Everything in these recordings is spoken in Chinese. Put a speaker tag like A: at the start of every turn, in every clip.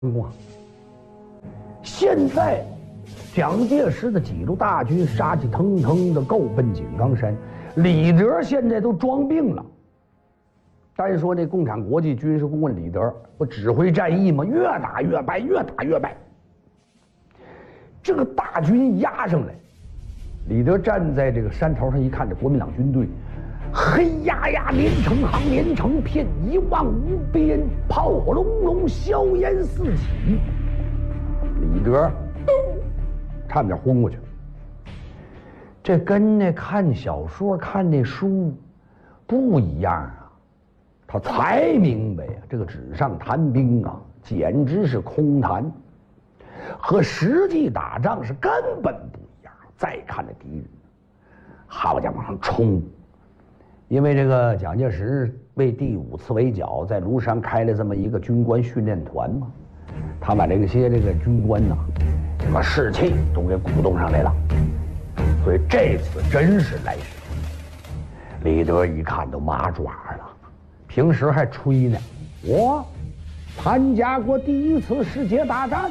A: 现在蒋介石的几路大军杀气腾腾的够奔井冈山，李德现在都装病了。单说那共产国际军事顾问李德，不指挥战役吗？越打越败，越打越败。这个大军压上来，李德站在这个山头上一看，这国民党军队黑压压，连成行，连成片，一望无边，炮火隆隆，硝烟四起。李德差点昏过去。这跟那看小说、看那书不一样啊！他才明白呀，这个纸上谈兵啊，简直是空谈，和实际打仗是根本不一样。再看这敌人，好家伙往上冲！因为这个蒋介石为第5次围剿，在庐山开了这么一个军官训练团嘛，他把这些军官呐，把士气都给鼓动上来了，所以这次真是来势。李德一看都麻爪了。平时还吹呢，我参加过第1次世界大战，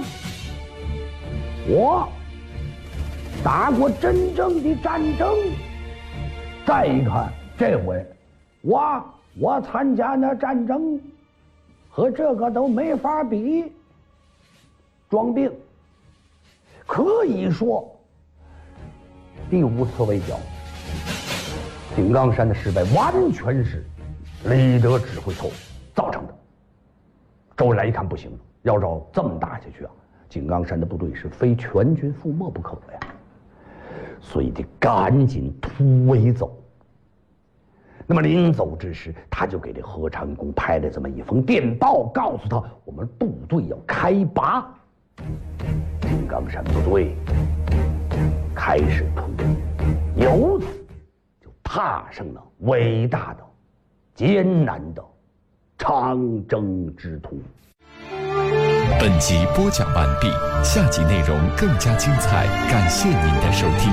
A: 我打过真正的战争。再一看这回，我参加那战争和这个都没法比，装病。可以说第5次围剿，井冈山的失败完全是李德指挥错误造成的。周恩来一看不行，要照这么打下去啊，井冈山的部队是非全军覆没不可呀，所以得赶紧突围走。那么临走之时，他就给这何长工拍了这么一封电报，告诉他我们部队要开拔。井冈山部队开始突围，由此就踏上了伟大的艰难的长征之途。
B: 本集播讲完毕，下集内容更加精彩，感谢您的收听。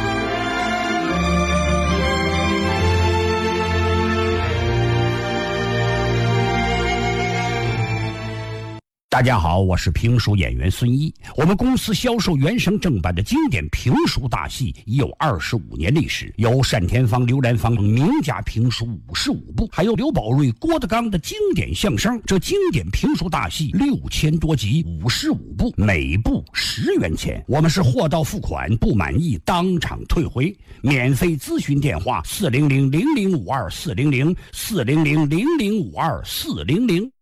C: 大家好，我是评书演员孙一。我们公司销售原声正版的经典评书大戏已有25年历史，有单田芳、刘兰芳名家评书55部，还有刘宝瑞、郭德纲的经典相声。这经典评书大戏6000多集，55部，每部10元钱。我们是货到付款，不满意当场退回。免费咨询电话：400-0052-400，400-0052-400。